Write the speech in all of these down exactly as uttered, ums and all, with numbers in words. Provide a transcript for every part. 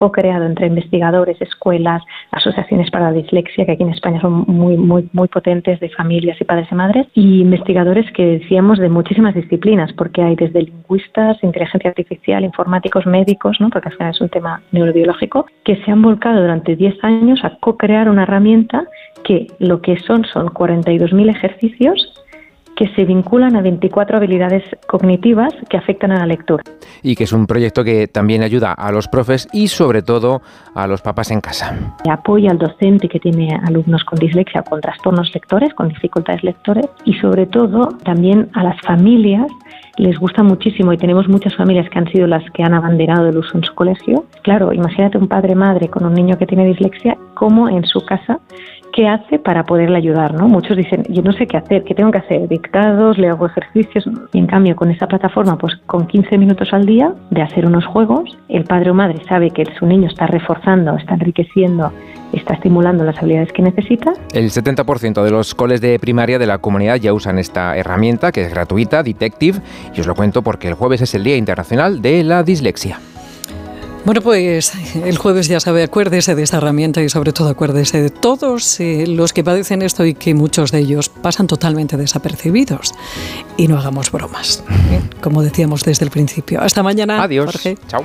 co-creado entre investigadores, escuelas, asociaciones para la dislexia, que aquí en España son muy, muy, muy potentes, de familias y padres y madres, y investigadores que decíamos de muchísimas disciplinas, porque hay desde lingüistas, inteligencia artificial, informáticos, médicos, ¿no? Porque al final es un tema neurobiológico, que se han volcado durante diez años a co-crear una herramienta que lo que son son cuarenta y dos mil ejercicios que se vinculan a veinticuatro habilidades cognitivas que afectan a la lectura. Y que es un proyecto que también ayuda a los profes y sobre todo a los papás en casa. Apoya al docente que tiene alumnos con dislexia o con trastornos lectores, con dificultades lectores, y sobre todo también a las familias les gusta muchísimo, y tenemos muchas familias que han sido las que han abanderado el uso en su colegio. Claro, imagínate un padre madre con un niño que tiene dislexia, cómo en su casa, ¿qué hace para poderle ayudar, ¿no? Muchos dicen, yo no sé qué hacer, ¿qué tengo que hacer? Dictados, le hago ejercicios. Y en cambio, con esta plataforma, pues con quince minutos al día de hacer unos juegos, el padre o madre sabe que su niño está reforzando, está enriqueciendo, está estimulando las habilidades que necesita. El setenta por ciento de los coles de primaria de la comunidad ya usan esta herramienta, que es gratuita, Detective, y os lo cuento porque el jueves es el Día Internacional de la Dislexia. Bueno, pues el jueves, ya sabe, acuérdese de esta herramienta y sobre todo acuérdese de todos eh, los que padecen esto y que muchos de ellos pasan totalmente desapercibidos. Y no hagamos bromas, ¿eh? Como decíamos desde el principio. Hasta mañana. Adiós. Jorge. Chao.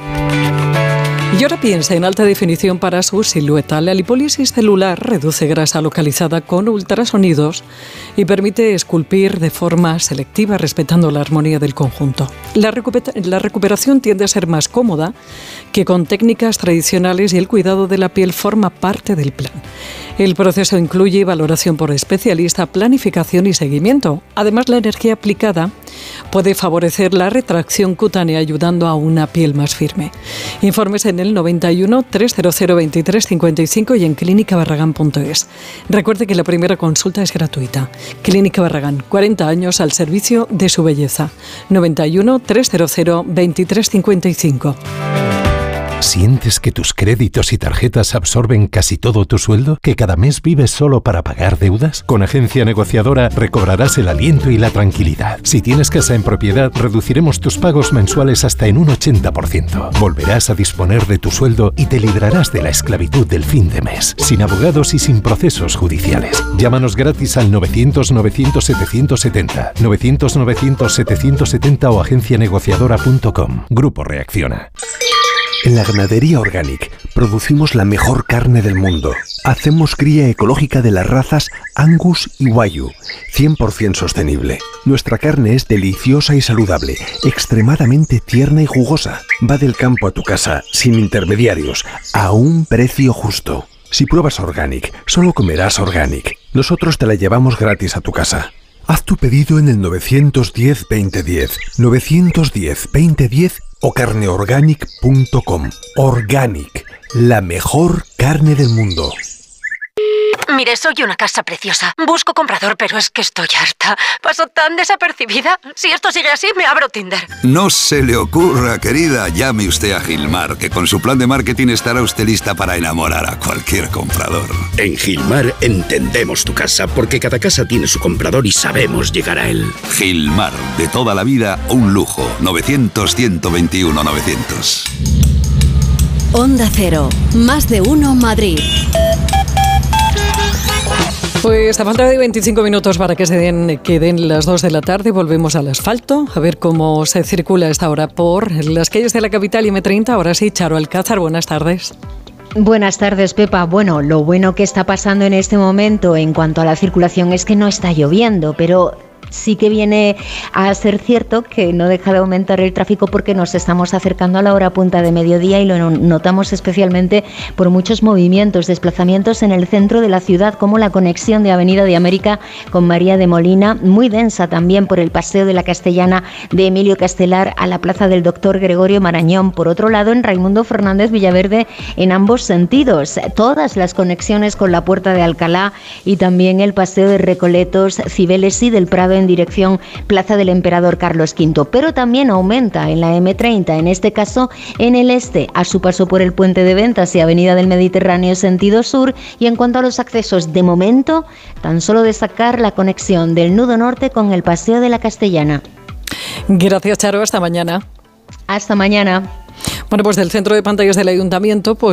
Y ahora piensa en alta definición para su silueta. La lipólisis celular reduce grasa localizada con ultrasonidos y permite esculpir de forma selectiva respetando la armonía del conjunto. La, recuper- la recuperación tiende a ser más cómoda que con técnicas tradicionales y el cuidado de la piel forma parte del plan. El proceso incluye valoración por especialista, planificación y seguimiento. Además, la energía aplicada puede favorecer la retracción cutánea ayudando a una piel más firme. Informes en el noventa y uno, trescientos veintitrés, cincuenta y cinco y en clínica barragán punto es. Recuerde que la primera consulta es gratuita. Clínica Barragán, cuarenta años al servicio de su belleza. noventa y uno, trescientos veintitrés, cincuenta y cinco. ¿Sientes que tus créditos y tarjetas absorben casi todo tu sueldo? ¿Que cada mes vives solo para pagar deudas? Con Agencia Negociadora recobrarás el aliento y la tranquilidad. Si tienes casa en propiedad, reduciremos tus pagos mensuales hasta en un ochenta por ciento. Volverás a disponer de tu sueldo y te librarás de la esclavitud del fin de mes, sin abogados y sin procesos judiciales. Llámanos gratis al novecientos, novecientos, setecientos setenta, novecientos, novecientos, setecientos setenta o agencia negociadora punto com. Grupo Reacciona. En la Ganadería Organic producimos la mejor carne del mundo. Hacemos cría ecológica de las razas Angus y Wagyu, cien por ciento sostenible. Nuestra carne es deliciosa y saludable, extremadamente tierna y jugosa. Va del campo a tu casa, sin intermediarios, a un precio justo. Si pruebas Organic, solo comerás Organic. Nosotros te la llevamos gratis a tu casa. Haz tu pedido en el novecientos diez, veinte diez, novecientos diez, veinte diez o carne organic punto com. Organic, la mejor carne del mundo. Mire, soy una casa preciosa. Busco comprador, pero es que estoy harta. Paso tan desapercibida. Si esto sigue así, me abro Tinder. No se le ocurra, querida. Llame usted a Gilmar, que con su plan de marketing estará usted lista para enamorar a cualquier comprador. En Gilmar entendemos tu casa, porque cada casa tiene su comprador y sabemos llegar a él. Gilmar, de toda la vida, un lujo. novecientos, ciento veintiuno, novecientos. Onda Cero, más de uno Madrid. Pues a falta de veinticinco minutos para que se den, que den las dos de la tarde, volvemos al asfalto, a ver cómo se circula a esta hora por las calles de la capital y eme treinta. Ahora sí, Charo Alcázar, buenas tardes. Buenas tardes, Pepa. Bueno, lo bueno que está pasando en este momento en cuanto a la circulación es que no está lloviendo, pero sí que viene a ser cierto que no deja de aumentar el tráfico porque nos estamos acercando a la hora punta de mediodía y lo notamos especialmente por muchos movimientos, desplazamientos en el centro de la ciudad, como la conexión de Avenida de América con María de Molina, muy densa también por el Paseo de la Castellana de Emilio Castelar a la Plaza del Doctor Gregorio Marañón. Por otro lado, en Raimundo Fernández Villaverde en ambos sentidos, todas las conexiones con la Puerta de Alcalá y también el Paseo de Recoletos, Cibeles y del Prado en dirección Plaza del Emperador Carlos quinto, pero también aumenta en la eme treinta, en este caso en el este, a su paso por el Puente de Ventas y Avenida del Mediterráneo sentido sur. Y en cuanto a los accesos, de momento, tan solo destacar la conexión del nudo norte con el Paseo de la Castellana. Gracias, Charo, hasta mañana. Hasta mañana. Bueno, pues del centro de pantallas del Ayuntamiento, pues